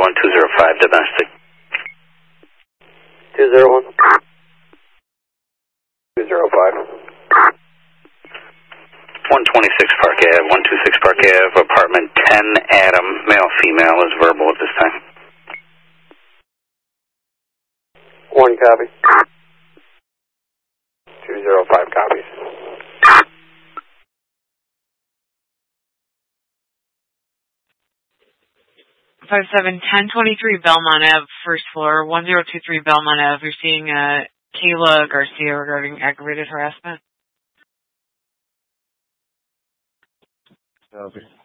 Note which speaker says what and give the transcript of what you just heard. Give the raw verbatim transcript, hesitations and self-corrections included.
Speaker 1: one two zero five, domestic.
Speaker 2: two zero one. two zero five.
Speaker 1: one twenty-six Park Ave, one twenty-six Park Ave, apartment ten, Adam, male, female, is verbal at this time.
Speaker 2: One copy. two zero five copies.
Speaker 3: five seven ten twenty-three Belmont Ave, first floor, one zero two three Belmont Ave. You're seeing uh, Kayla Garcia regarding aggravated harassment.
Speaker 2: Okay.